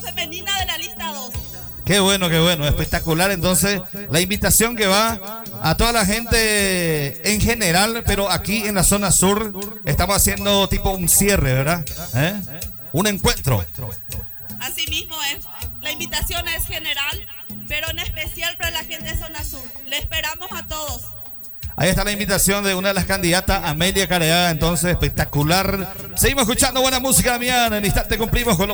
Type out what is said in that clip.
femenina de la lista 2. Qué bueno, espectacular. Entonces, la invitación que va a toda la gente en general, pero aquí en la zona sur estamos haciendo tipo un cierre, ¿verdad? Un encuentro. Así mismo es. La invitación es general, pero en especial para la gente de zona sur. Le esperamos a todos. Ahí está la invitación de una de las candidatas, Amelia Careaga. Entonces, espectacular. Seguimos escuchando buena música, Damián. En instante cumplimos con